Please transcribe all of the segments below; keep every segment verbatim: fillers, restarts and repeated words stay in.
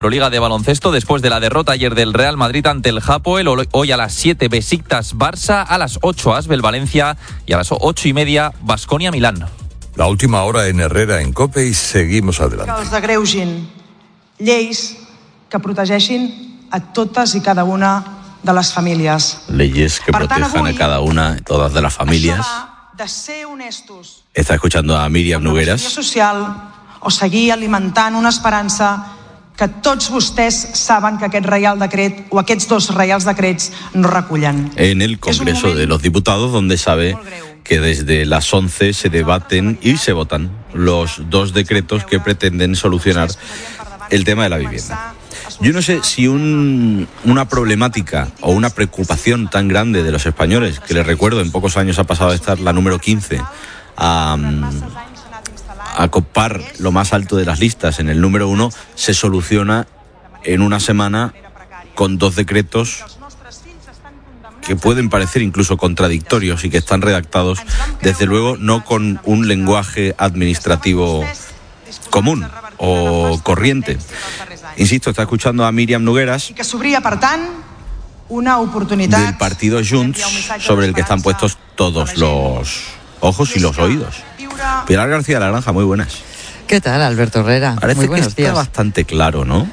Liga de baloncesto, después de la derrota ayer del Real Madrid ante el Hapoel, hoy a las siete Besiktas Barça, a las ocho Asbel Valencia y a las ocho y media Baskonia Milán. La última hora en Herrera, en COPE, y seguimos adelante. Que els agreugin lleis que protegeixin a totes y cada una de las familias. Leyes que protejan a cada una, todas de las familias. Está escuchando a Míriam Nogueras. Social o seguir alimentant una esperança que tots vostès saben que aquest Reial Decret o aquests dos Reials Decrets no recullen. En el Congreso de los Diputados, donde sabe que desde las once se debaten y se votan los dos decretos que pretenden solucionar el tema de la vivienda. Yo no sé si un, una problemática o una preocupación tan grande de los españoles, que les recuerdo, en pocos años ha pasado a estar la número quince a... a copar lo más alto de las listas en el número uno, se soluciona en una semana con dos decretos que pueden parecer incluso contradictorios y que están redactados, desde luego, no con un lenguaje administrativo común o corriente. Insisto, está escuchando a Míriam Nogueras, que s'obria, per tant, una oportunitat del partido Junts, sobre el que están puestos todos los ojos y los oídos. Pilar García de la Granja, muy buenas. ¿Qué tal, Alberto Herrera? Parece muy buenos que está días. Bastante claro, ¿no?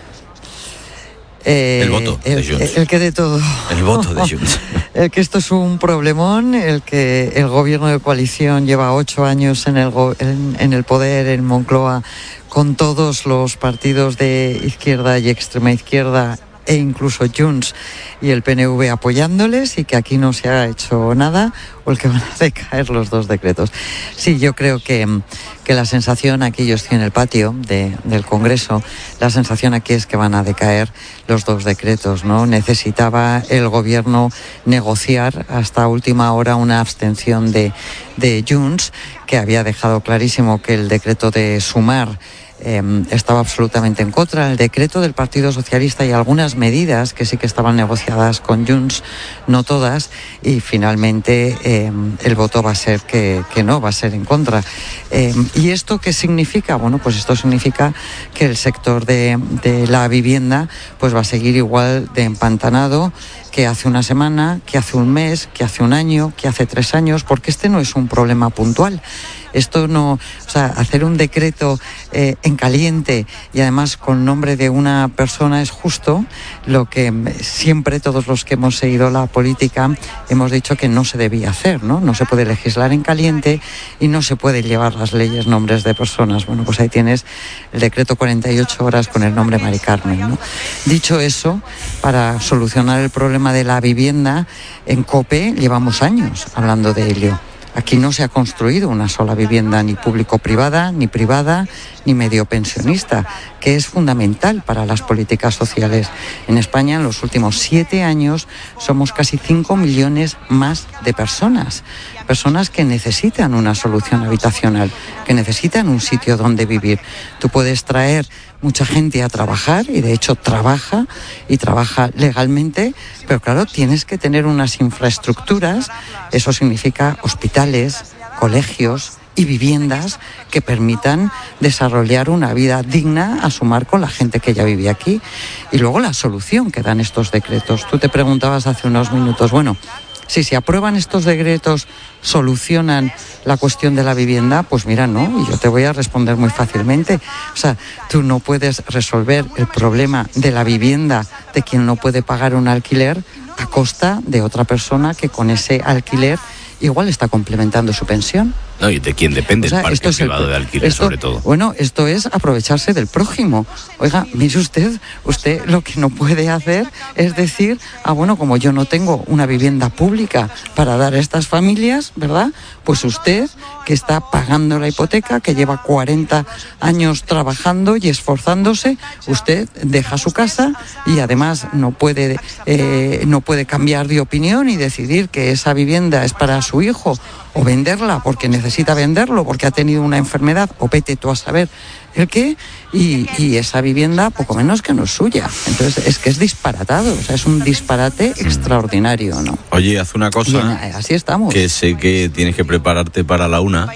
Eh, el voto de el, Junts. El que de todo. El voto de Junts. El que esto es un problemón, el que el gobierno de coalición lleva ocho años en el, go- en, en el poder, en Moncloa, con todos los partidos de izquierda y extrema izquierda, e incluso Junts y el P N V apoyándoles, y que aquí no se ha hecho nada, o el que van a decaer los dos decretos. Sí, yo creo que, que la sensación aquí, yo estoy en el patio de, del Congreso, la sensación aquí es que van a decaer los dos decretos, ¿no? Necesitaba el gobierno negociar hasta última hora una abstención de, de Junts, que había dejado clarísimo que el decreto de sumar Eh, estaba absolutamente en contra. El decreto del Partido Socialista y algunas medidas que sí que estaban negociadas con Junts, no todas, y finalmente eh, el voto va a ser que, que no, va a ser en contra. Eh, ¿Y esto qué significa? Bueno, pues esto significa que el sector de, de la vivienda pues va a seguir igual de empantanado que hace una semana, que hace un mes, que hace un año, que hace tres años, porque este no es un problema puntual. Esto no, o sea, hacer un decreto eh, en caliente y además con nombre de una persona es justo lo que siempre todos los que hemos seguido la política hemos dicho que no se debía hacer, ¿no? No se puede legislar en caliente y no se puede llevar las leyes nombres de personas. Bueno, pues ahí tienes el decreto cuarenta y ocho horas con el nombre Mari Carmen, ¿no? Dicho eso, para solucionar el problema de la vivienda, en COPE llevamos años hablando de ello. Aquí no se ha construido una sola vivienda, ni público-privada, ni privada, ni medio pensionista, que es fundamental para las políticas sociales. En España, en los últimos siete años, somos casi cinco millones más de personas. Personas que necesitan una solución habitacional, que necesitan un sitio donde vivir. Tú puedes traer mucha gente a trabajar, y de hecho trabaja, y trabaja legalmente, pero claro, tienes que tener unas infraestructuras. Eso significa hospitales, colegios y viviendas que permitan desarrollar una vida digna a sumar con la gente que ya vive aquí. Y luego la solución que dan estos decretos. Tú te preguntabas hace unos minutos, bueno, si se aprueban estos decretos, ¿solucionan la cuestión de la vivienda? Pues mira, no, y yo te voy a responder muy fácilmente. O sea, tú no puedes resolver el problema de la vivienda de quien no puede pagar un alquiler a costa de otra persona que con ese alquiler igual está complementando su pensión. No, y de quién depende, o sea, el parque privado el, de alquiler, esto, sobre todo. Bueno, esto es aprovecharse del prójimo. Oiga, mire usted, usted lo que no puede hacer es decir, ah, bueno, como yo no tengo una vivienda pública para dar a estas familias, ¿verdad? Pues usted, que está pagando la hipoteca, que lleva cuarenta años trabajando y esforzándose, usted deja su casa y además no puede, eh, no puede cambiar de opinión y decidir que esa vivienda es para su hijo, o venderla porque necesita venderlo, porque ha tenido una enfermedad, o vete tú a saber el qué, y, y esa vivienda poco menos que no es suya. Entonces es que es disparatado, o sea, es un disparate extraordinario, ¿no? Oye, haz una cosa, y así estamos. Que sé que tienes que prepararte para la una,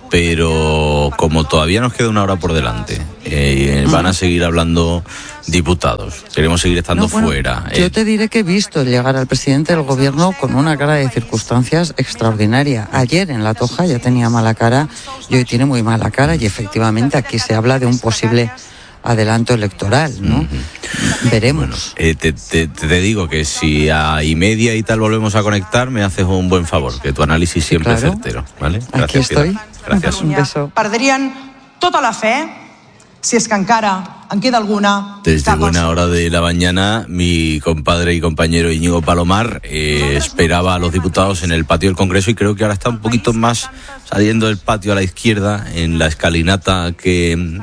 pero como todavía nos queda una hora por delante, eh, van a seguir hablando diputados, queremos seguir estando no, bueno, fuera. Yo eh. te diré que he visto llegar al presidente del gobierno con una cara de circunstancias extraordinaria. Ayer en La Toja ya tenía mala cara y hoy tiene muy mala cara, y efectivamente aquí se habla de un posible adelanto electoral, ¿no? Uh-huh. Veremos. Bueno, eh, te, te, te digo que si a y media y tal volvemos a conectar, me haces un buen favor, que tu análisis siempre es claro. certero, ¿vale? Gracias, aquí estoy. Pilar. Gracias. Un beso. Perdrien tota la fe, si és que encara en queda alguna. Desde buena hora de la mañana, mi compadre y compañero Íñigo Palomar eh, esperaba a los diputados en el patio del Congreso, y creo que ahora está un poquito más saliendo del patio a la izquierda, en la escalinata que...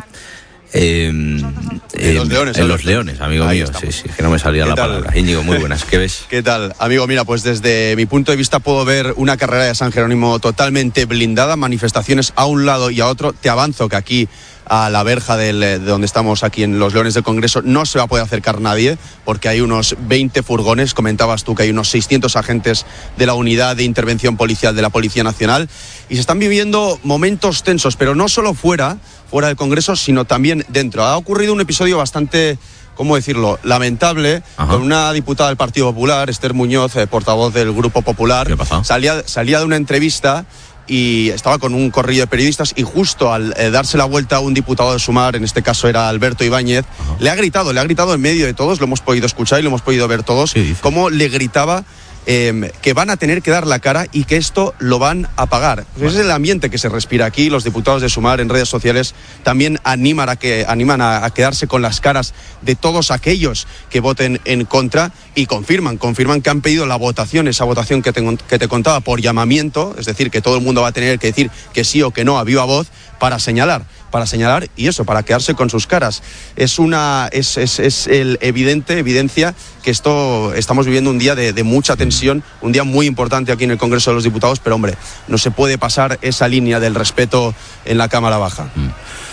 Eh, en eh, los Leones, en los Leones, amigo Ahí mío. estamos. Sí, sí, que no me salía la tal? palabra. Íñigo, muy buenas. ¿Qué ves? ¿Qué tal? Amigo, mira, pues desde mi punto de vista puedo ver una carrera de San Jerónimo totalmente blindada, manifestaciones a un lado y a otro. Te avanzo que aquí, a la verja del, de donde estamos aquí en los Leones del Congreso, no se va a poder acercar nadie, porque hay unos veinte furgones, comentabas tú que hay unos seiscientos agentes de la unidad de intervención policial de la Policía Nacional, y se están viviendo momentos tensos, pero no solo fuera, fuera del Congreso, sino también dentro. Ha ocurrido un episodio bastante, ¿cómo decirlo?, lamentable. Ajá. Con una diputada del Partido Popular, Esther Muñoz, eh, portavoz del Grupo Popular. ¿Qué pasó? Salía, salía de una entrevista y estaba con un corrillo de periodistas, y justo al eh, darse la vuelta a un diputado de Sumar, en este caso era Alberto Ibáñez, Ajá. le ha gritado, le ha gritado en medio de todos, lo hemos podido escuchar y lo hemos podido ver todos, cómo le gritaba eh, que van a tener que dar la cara y que esto lo van a pagar. Pues ese es el ambiente que se respira aquí. Los diputados de Sumar en redes sociales también animan a, que, animan a, a quedarse con las caras de todos aquellos que voten en contra, y confirman, confirman que han pedido la votación, esa votación que te, que te contaba por llamamiento, es decir, que todo el mundo va a tener que decir que sí o que no a viva voz para señalar, para señalar y eso, para quedarse con sus caras. Es una, es, es, es el evidente, evidencia que esto, estamos viviendo un día de, de mucha tensión, un día muy importante aquí en el Congreso de los Diputados, pero hombre, no se puede pasar esa línea del respeto en la Cámara Baja. Mm.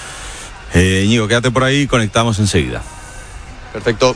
Eh, Íñigo, quédate por ahí y conectamos enseguida. Perfecto.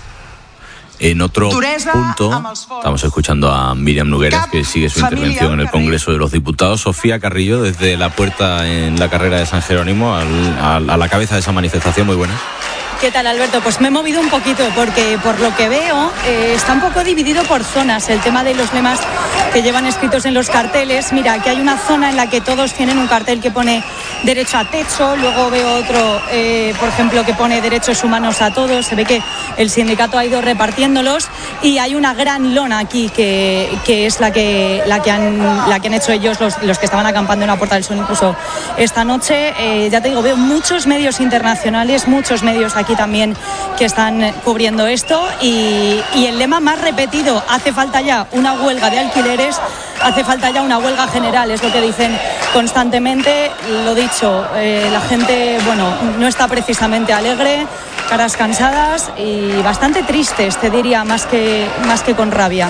En otro punto, estamos escuchando a Míriam Nogueras, que sigue su intervención en el Congreso de los Diputados. Sofía Carrillo, desde la puerta en la carrera de San Jerónimo, al, al, a la cabeza de esa manifestación. Muy buenas. ¿Qué tal, Alberto? Pues me he movido un poquito porque por lo que veo eh, está un poco dividido por zonas el tema de los lemas que llevan escritos en los carteles. Mira, aquí hay una zona en la que todos tienen un cartel que pone derecho a techo, luego veo otro, eh, por ejemplo, que pone derechos humanos a todos. Se ve que el sindicato ha ido repartiéndolos, y hay una gran lona aquí que, que es la que, la, que han, la que han hecho ellos, los, los que estaban acampando en la Puerta del Sol incluso esta noche. Eh, ya te digo, veo muchos medios internacionales, muchos medios aquí también que están cubriendo esto, y, y el lema más repetido: hace falta ya una huelga de alquileres, hace falta ya una huelga general, es lo que dicen constantemente. Lo dicho, eh, la gente, bueno, no está precisamente alegre, caras cansadas y bastante tristes, te diría, más que, más que con rabia.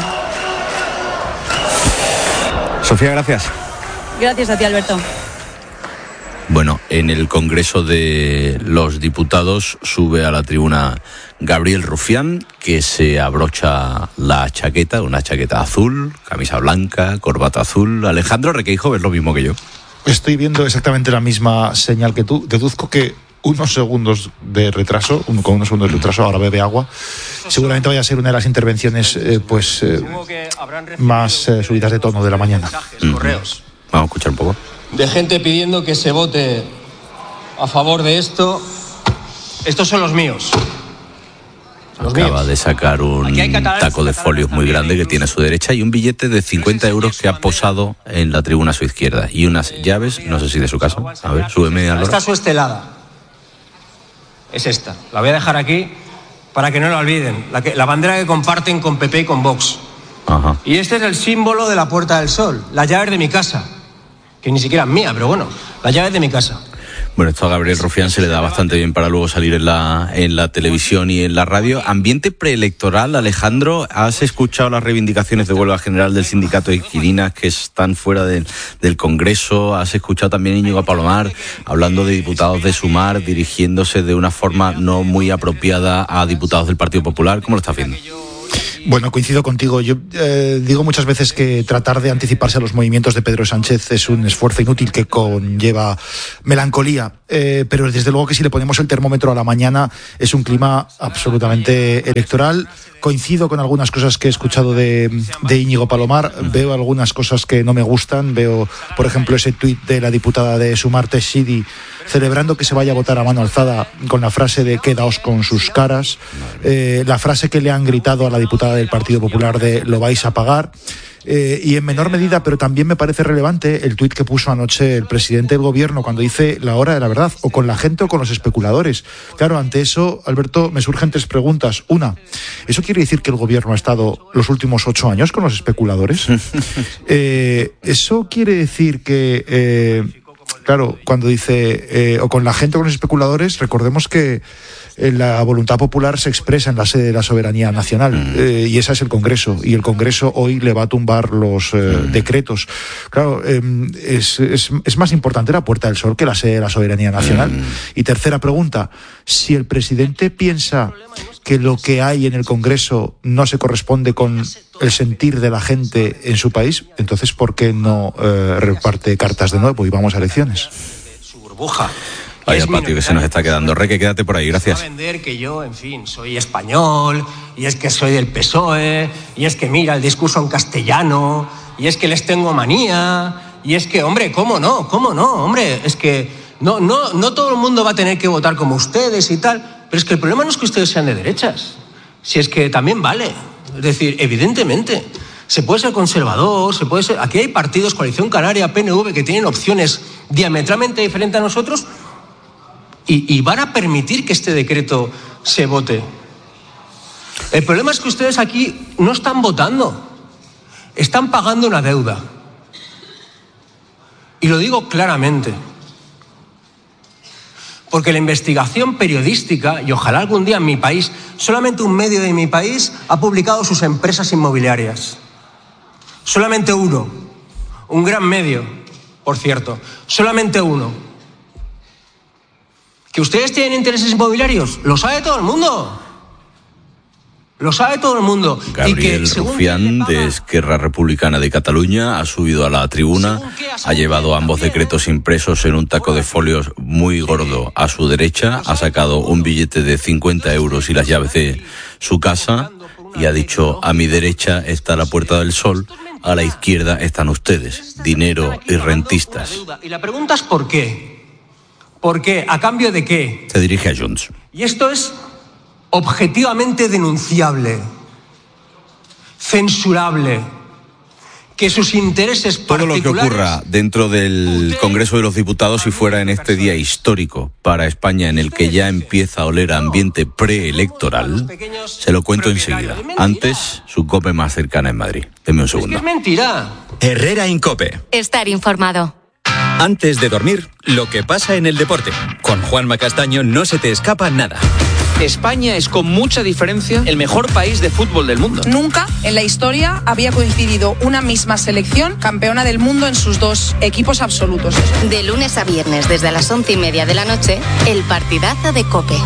Sofía, gracias. Gracias a ti, Alberto. Bueno, en el Congreso de los Diputados sube a la tribuna Gabriel Rufián, que se abrocha la chaqueta, una chaqueta azul, camisa blanca, corbata azul. Alejandro Requeijo, ¿ves lo mismo que yo? Estoy viendo exactamente la misma señal que tú. Deduzco que unos segundos de retraso, con unos segundos de retraso, ahora bebe agua, seguramente vaya a ser una de las intervenciones eh, pues eh, más eh, subidas de tono de la mañana. Mm. Vamos a escuchar un poco. De gente pidiendo que se vote a favor de esto. Estos son los míos. Los Acaba míos. de sacar un taco de folios muy grande que tiene a su derecha y un billete de cincuenta euros que ha posado en la tribuna a su izquierda. Y unas llaves, no sé si de su casa. A ver, súbeme a Esta es su estelada. Es esta. La voy a dejar aquí para que no la olviden. La, que, la bandera que comparten con P P y con Vox. Ajá. Y este es el símbolo de la Puerta del Sol. Las llaves de mi casa. Que ni siquiera es mía, pero bueno, las llaves de mi casa. Bueno, esto a Gabriel Rufián se le da bastante bien para luego salir en la, en la televisión y en la radio. Ambiente preelectoral, Alejandro, ¿has escuchado las reivindicaciones de huelga general del sindicato de inquilinas que están fuera del, del Congreso? ¿Has escuchado también a Íñigo Palomar hablando de diputados de Sumar, dirigiéndose de una forma no muy apropiada a diputados del Partido Popular? ¿Cómo lo estás viendo? Bueno, coincido contigo. Yo eh, digo muchas veces que tratar de anticiparse a los movimientos de Pedro Sánchez es un esfuerzo inútil que conlleva melancolía. Eh, pero desde luego que si le ponemos el termómetro a la mañana es un clima absolutamente electoral. Coincido con algunas cosas que he escuchado de, de Íñigo Palomar. Veo algunas cosas que no me gustan. Veo, por ejemplo, ese tuit de la diputada de Sumar, Teixidi, celebrando que se vaya a votar a mano alzada con la frase de quedaos con sus caras. Eh, la frase que le han gritado a la diputada del Partido Popular de lo vais a pagar. Eh, y en menor medida, pero también me parece relevante el tuit que puso anoche el presidente del gobierno cuando dice la hora de la verdad, o con la gente o con los especuladores. Claro, ante eso, Alberto, me surgen tres preguntas. Una, ¿eso quiere decir que el gobierno ha estado los últimos ocho años con los especuladores? eh, ¿Eso quiere decir que... Eh, Claro, cuando dice eh, o con la gente o con los especuladores, recordemos que eh, la voluntad popular se expresa en la sede de la soberanía nacional eh, y esa es el Congreso, y el Congreso hoy le va a tumbar los eh, decretos. Claro, eh, es, es, es más importante la Puerta del Sol que la sede de la soberanía nacional. Y tercera pregunta, si el presidente piensa que lo que hay en el Congreso no se corresponde con el sentir de la gente en su país, entonces ¿por qué no eh, reparte cartas de nuevo y vamos a elecciones? Su burbuja. Vaya patio que se nos está quedando. Reque, quédate por ahí, gracias. Va a vender que yo, en fin, soy español, y es que soy del P S O E, y es que mira el discurso en castellano, y es que les tengo manía, y es que, hombre, ¿cómo no? ¿Cómo no? Hombre, es que no, no, no todo el mundo va a tener que votar como ustedes y tal. Pero es que el problema no es que ustedes sean de derechas, si es que también vale. Es decir, evidentemente, se puede ser conservador, se puede ser... Aquí hay partidos, Coalición Canaria, P N V, que tienen opciones diametralmente diferentes a nosotros y, y van a permitir que este decreto se vote. El problema es que ustedes aquí no están votando, están pagando una deuda. Y lo digo claramente. Porque la investigación periodística, y ojalá algún día en mi país, solamente un medio de mi país ha publicado sus empresas inmobiliarias. Solamente uno. Un gran medio, por cierto. Solamente uno. ¿Que ustedes tienen intereses inmobiliarios? Lo sabe todo el mundo. Lo sabe todo el mundo. Gabriel y que, Rufián, de Esquerra Republicana de Cataluña, ha subido a la tribuna, ha llevado ambos decretos impresos en un taco de folios muy gordo a su derecha, ha sacado un billete de cincuenta euros y las llaves de su casa y ha dicho: a mi derecha está la Puerta del Sol, a la izquierda están ustedes, dinero y rentistas. Y la pregunta es ¿por qué? ¿Por qué? ¿A cambio de qué? Se dirige a Junts. Y esto es objetivamente denunciable, censurable, que sus intereses particulares... Todo lo que ocurra dentro del Congreso de los Diputados, si fuera en este día histórico para España, en el que ya empieza a oler a ambiente preelectoral, se lo cuento enseguida. Antes, su COPE más cercana en Madrid. Deme un segundo. Es que es mentira. Herrera Incope. Estar informado. Antes de dormir, lo que pasa en el deporte. Con Juanma Castaño no se te escapa nada. España es con mucha diferencia el mejor país de fútbol del mundo. Nunca en la historia había coincidido una misma selección campeona del mundo en sus dos equipos absolutos. De lunes a viernes desde las once y media de la noche, el partidazo de COPE.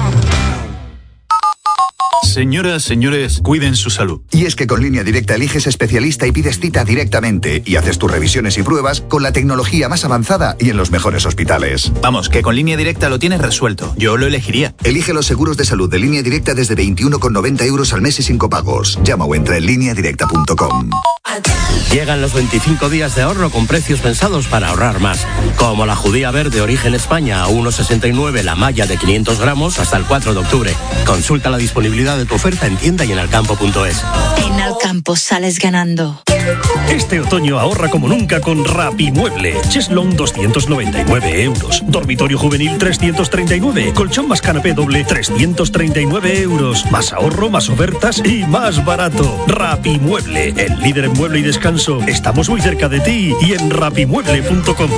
Señoras, señores, cuiden su salud. Y es que con Línea Directa eliges especialista y pides cita directamente y haces tus revisiones y pruebas con la tecnología más avanzada y en los mejores hospitales. Vamos, que con Línea Directa lo tienes resuelto. Yo lo elegiría. Elige los seguros de salud de Línea Directa desde veintiuno con noventa euros al mes y sin copagos. Llama o entra en línea directa punto com. Llegan los veinticinco días de ahorro con precios pensados para ahorrar más. Como la judía verde origen España a uno sesenta y nueve, la malla de quinientos gramos hasta el cuatro de octubre. Consulta la disponibilidad de tu oferta en tienda y en alcampo punto es. En Alcampo sales ganando. Este otoño ahorra como nunca con Rapimueble. Cheslong doscientos noventa y nueve euros. Dormitorio juvenil trescientos treinta y nueve. Colchón más canapé doble trescientos treinta y nueve euros. Más ahorro, más ofertas y más barato. Rapimueble, el líder en mueble y descanso. Estamos muy cerca de ti y en rapimueble punto com.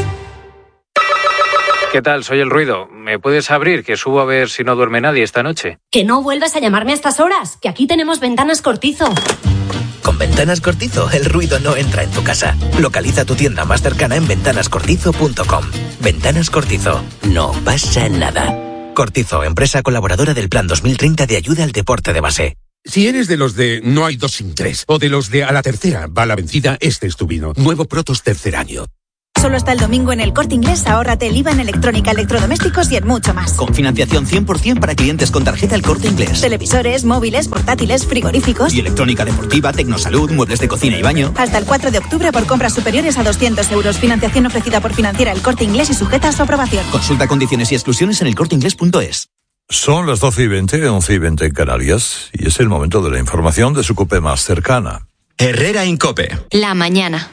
¿Qué tal? Soy El Ruido. ¿Me puedes abrir? Que subo a ver si no duerme nadie esta noche. Que no vuelvas a llamarme a estas horas, que aquí tenemos Ventanas Cortizo. Con Ventanas Cortizo, el ruido no entra en tu casa. Localiza tu tienda más cercana en ventanas cortizo punto com. Ventanas Cortizo. No pasa nada. Cortizo, empresa colaboradora del Plan dos mil treinta de ayuda al deporte de base. Si eres de los de no hay dos sin tres, o de los de a la tercera va la vencida, este es tu vino. Nuevo Protos tercer año. Solo hasta el domingo en El Corte Inglés, ahórrate el I V A en electrónica, electrodomésticos y en mucho más. Con financiación cien por ciento para clientes con tarjeta El Corte Inglés. Televisores, móviles, portátiles, frigoríficos. Y electrónica deportiva, tecnosalud, muebles de cocina y baño. Hasta el cuatro de octubre por compras superiores a doscientos euros. Financiación ofrecida por Financiera El Corte Inglés y sujeta a su aprobación. Consulta condiciones y exclusiones en elcorteingles punto es. Son las doce y veinte, once y veinte en Canarias, y es el momento de la información de su COPE más cercana. Herrera Incope. La mañana.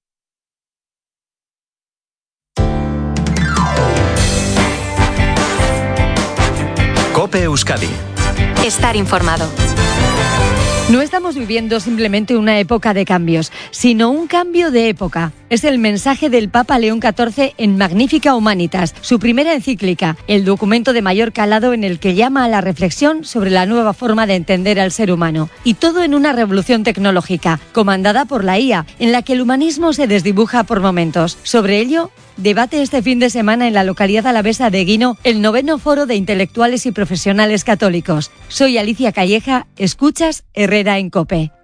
COPE Euskadi. Estar informado. No estamos viviendo simplemente una época de cambios, sino un cambio de época. Es el mensaje del Papa León catorce en Magnificat Humanitas, su primera encíclica, el documento de mayor calado en el que llama a la reflexión sobre la nueva forma de entender al ser humano. Y todo en una revolución tecnológica, comandada por la I A, en la que el humanismo se desdibuja por momentos. Sobre ello, debate este fin de semana en la localidad alavesa de Guino el noveno foro de intelectuales y profesionales católicos. Soy Alicia Calleja, escuchas Herrera en COPE.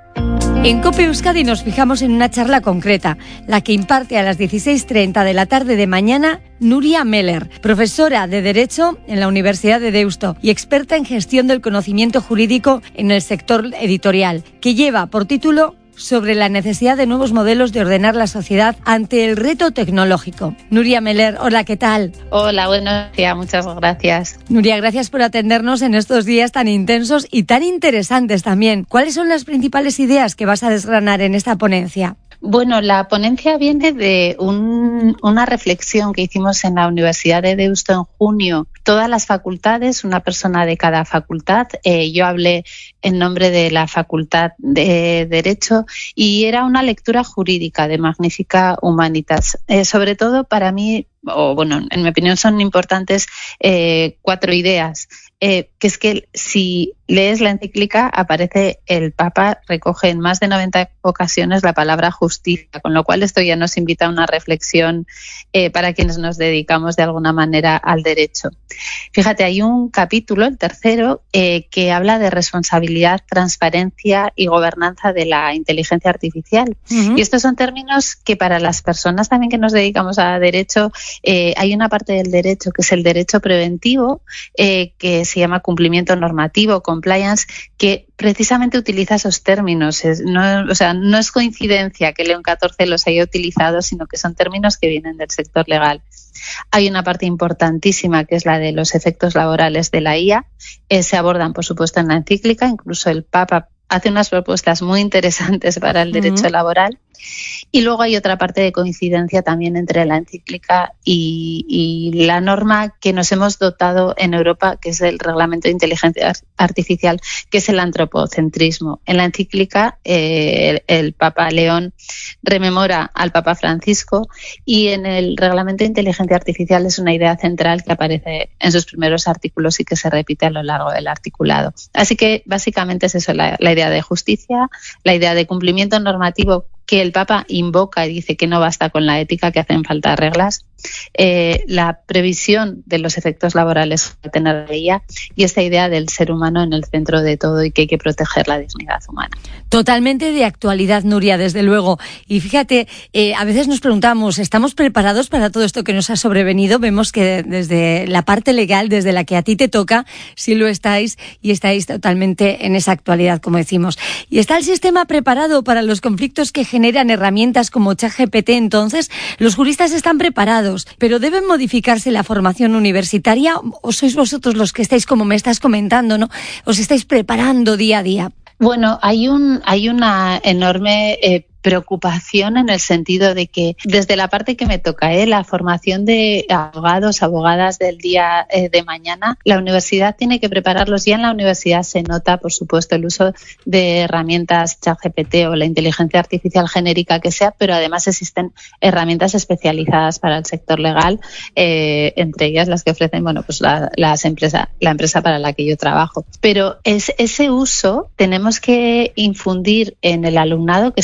En COPE Euskadi nos fijamos en una charla concreta, la que imparte a las dieciséis treinta de la tarde de mañana Nuria Meller, profesora de Derecho en la Universidad de Deusto y experta en gestión del conocimiento jurídico en el sector editorial, que lleva por título sobre la necesidad de nuevos modelos de ordenar la sociedad ante el reto tecnológico. Nuria Meller, hola, ¿qué tal? Hola, buenos días, muchas gracias. Nuria, gracias por atendernos en estos días tan intensos y tan interesantes también. ¿Cuáles son las principales ideas que vas a desgranar en esta ponencia? Bueno, la ponencia viene de un, una reflexión que hicimos en la Universidad de Deusto en junio. Todas las facultades, una persona de cada facultad. Eh, yo hablé en nombre de la Facultad de Derecho y era una lectura jurídica de Magnificat Humanitas. Eh, sobre todo para mí, o bueno, en mi opinión son importantes eh, cuatro ideas. Eh, que es que si lees la encíclica aparece el Papa, recoge en más de noventa ocasiones la palabra justicia, con lo cual esto ya nos invita a una reflexión eh, para quienes nos dedicamos de alguna manera al derecho. Fíjate, hay un capítulo, el tercero, eh, que habla de responsabilidad, transparencia y gobernanza de la inteligencia artificial. Uh-huh. Y estos son términos que para las personas también que nos dedicamos a derecho, eh, hay una parte del derecho que es el derecho preventivo, eh, que se llama cumplimiento normativo, compliance, que precisamente utiliza esos términos. Es, no, o sea, no es coincidencia que León catorce los haya utilizado, sino que son términos que vienen del sector legal. Hay una parte importantísima que es la de los efectos laborales de la I A. Eh, se abordan, por supuesto, en la encíclica. Incluso el Papa hace unas propuestas muy interesantes para el derecho uh-huh. laboral. Y luego hay otra parte de coincidencia también entre la encíclica y, y la norma que nos hemos dotado en Europa, que es el Reglamento de Inteligencia Artificial, que es el antropocentrismo. En la encíclica eh, el, el Papa León rememora al Papa Francisco y en el Reglamento de Inteligencia Artificial es una idea central que aparece en sus primeros artículos y que se repite a lo largo del articulado. Así que básicamente es eso, la, la idea de justicia, la idea de cumplimiento normativo que el Papa invoca y dice que no basta con la ética, que hacen falta reglas, eh, la previsión de los efectos laborales que tener la I A y esta idea del ser humano en el centro de todo y que hay que proteger la dignidad humana. Totalmente de actualidad, Nuria, desde luego. Y fíjate, eh, a veces nos preguntamos, ¿estamos preparados para todo esto que nos ha sobrevenido? Vemos que desde la parte legal, desde la que a ti te toca, sí lo estáis y estáis totalmente en esa actualidad, como decimos. ¿Y está el sistema preparado para los conflictos que generan herramientas como ChatGPT? Entonces, los juristas están preparados, pero ¿deben modificarse la formación universitaria o sois vosotros los que estáis, como me estás comentando, ¿no? ¿Os estáis preparando día a día? Bueno, hay un hay una enorme eh, preocupación en el sentido de que desde la parte que me toca, ¿eh? la formación de abogados, abogadas del día eh, de mañana, la universidad tiene que prepararlos. Ya en la universidad se nota, por supuesto, el uso de herramientas ChatGPT o la inteligencia artificial genérica que sea, pero además existen herramientas especializadas para el sector legal, eh, entre ellas las que ofrecen, bueno, pues la, las empresa, la empresa para la que yo trabajo. Pero es, ese uso tenemos que infundir en el alumnado que sea un uso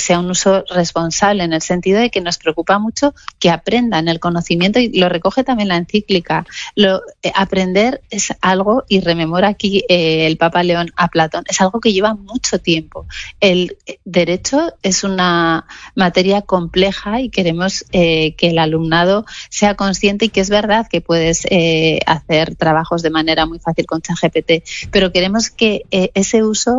uso responsable, en el sentido de que nos preocupa mucho que aprendan el conocimiento, y lo recoge también la encíclica. Lo, eh, aprender es algo, y rememora aquí eh, el Papa León a Platón, es algo que lleva mucho tiempo. El derecho es una materia compleja y queremos eh, que el alumnado sea consciente, y que es verdad que puedes eh, hacer trabajos de manera muy fácil con ChatGPT, pero queremos que eh, ese uso